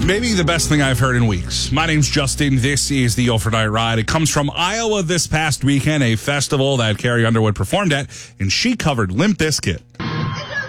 Maybe the best thing I've heard in weeks. My name's Justin. This is the Overnight Ride. It comes from Iowa this past weekend, a festival that Carrie Underwood performed at, and she covered Limp Bizkit.